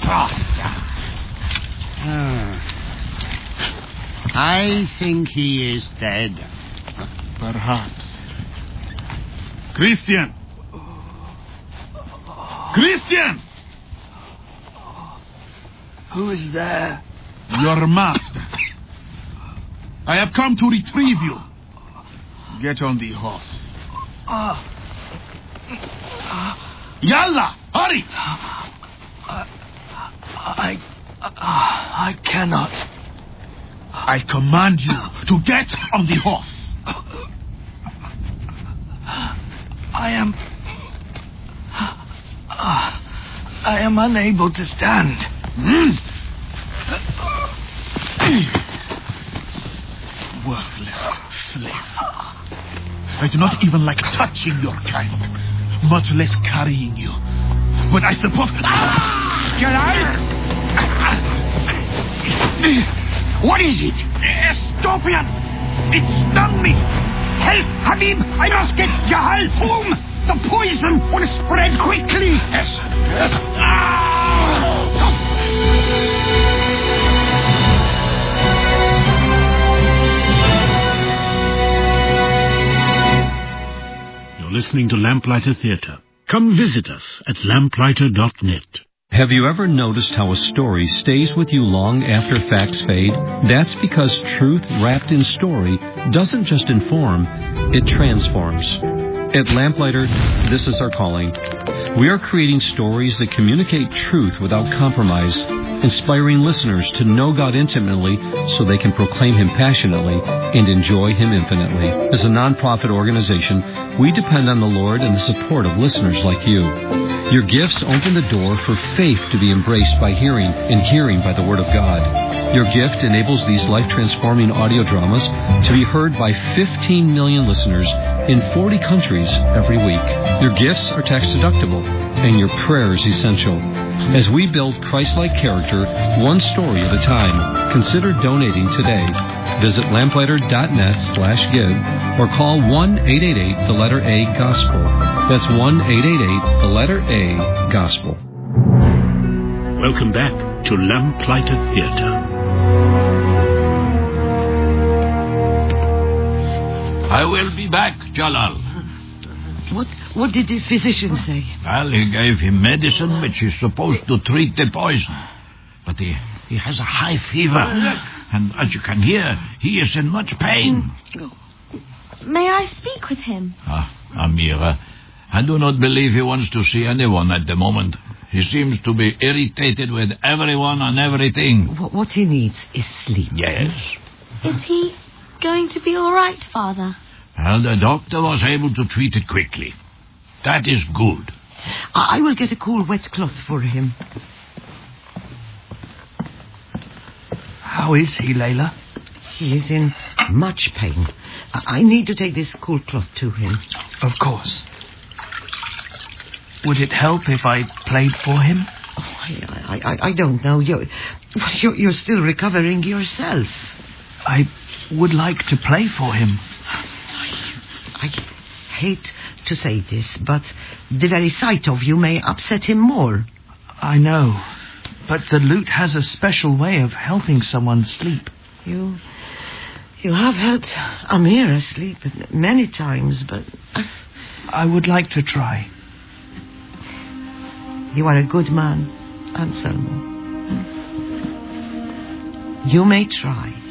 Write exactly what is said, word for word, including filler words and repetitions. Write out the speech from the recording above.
Ah. I think he is dead. Perhaps. Christian! Christian! Who is there? Your master. I have come to retrieve you. Get on the horse. Uh, Yalla! Hurry! I, I, I cannot. I command you to get on the horse. I am... I am unable to stand. Mm. Worthless slave. I do not even like touching your kind, much less carrying you. But I suppose... Ah! Jalal? What is it? A scorpion! It stung me! Help, Habib! I must get Jahal home! The poison will spread quickly! Yes, yes. Ah! Come. You're listening to Lamplighter Theatre. Come visit us at lamplighter dot net. Have you ever noticed how a story stays with you long after facts fade? That's because truth wrapped in story doesn't just inform, it transforms. At Lamplighter, this is our calling. We are creating stories that communicate truth without compromise, inspiring listeners to know God intimately so they can proclaim Him passionately and enjoy Him infinitely. As a non-profit organization, we depend on the Lord and the support of listeners like you. Your gifts open the door for faith to be embraced by hearing and hearing by the Word of God. Your gift enables these life-transforming audio dramas to be heard by fifteen million listeners in forty countries every week. Your gifts are tax-deductible, and your prayers essential. As we build Christ-like character, one story at a time, consider donating today. Visit lamplighter.net slash give or call one eight eight eight, the letter A, Gospel. That's one eight eight eight, the letter A, Gospel. Welcome back to Lamplighter Theatre. I will be back, Jalal. What what did the physician say? Well, he gave him medicine which is supposed to treat the poison. But he, he has a high fever. And as you can hear, he is in much pain. May I speak with him? Ah, Amira, I do not believe he wants to see anyone at the moment. He seems to be irritated with everyone and everything. What he needs is sleep. Yes. Is he going to be all right, Father? Well, the doctor was able to treat it quickly. That is good. I will get a cool wet cloth for him. How is he, Layla? He is in much pain. I need to take this cool cloth to him. Of course. Would it help if I played for him? Oh, I, I, I don't know. You're, you're, you're still recovering yourself. I would like to play for him. I hate to say this, but the very sight of you may upset him more. I know, but the lute has a special way of helping someone sleep. You you have helped Amira sleep many times, but... I would like to try. You are a good man, Anselmo. You may try.